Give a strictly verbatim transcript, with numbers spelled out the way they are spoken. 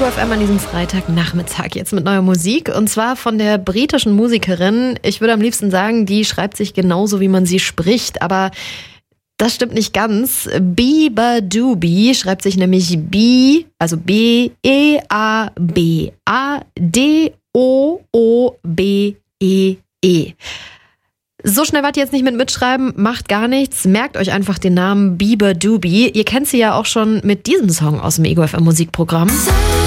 F M an diesem Freitagnachmittag jetzt mit neuer Musik und zwar von der britischen Musikerin. Ich würde am liebsten sagen, die schreibt sich genauso, wie man sie spricht, aber das stimmt nicht ganz. Beabadoobee schreibt sich nämlich B, also B E A B A D O O B E E. So schnell wart ihr jetzt nicht mit mitschreiben, macht gar nichts. Merkt euch einfach den Namen Beabadoobee. Ihr kennt sie ja auch schon mit diesem Song aus dem Ego F M Musikprogramm.